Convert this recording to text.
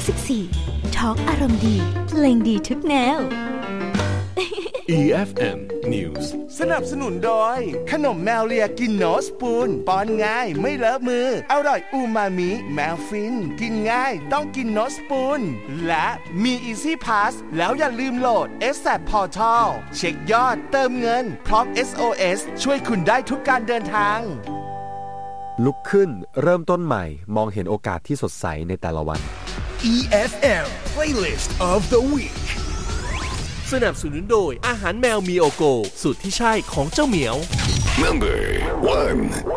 94 Talk อารมณ์ดีเพลงดีทุกแนว EFM News สนับสนุนโดยขนมแมวเลียกินโนสปูนป้อนง่ายไม่เลอะมืออร่อยอูมามิแมวฟินกินง่ายต้องกินโนสปูนและมี Easy Pass แล้วอย่าลืมโหลด ASAP Portal เช็คยอดเติมเงินพร้อม SOS ช่วยคุณได้ทุกการเดินทางลุกขึ้นเริ่มต้นใหม่มองเห็นโอกาสที่สดใสในแต่ละวัน EFM Playlist of the Week สนับสนุนโดยอาหารแมวมีโอโกสูตรที่ใช่ของเจ้าเหมียว Number 1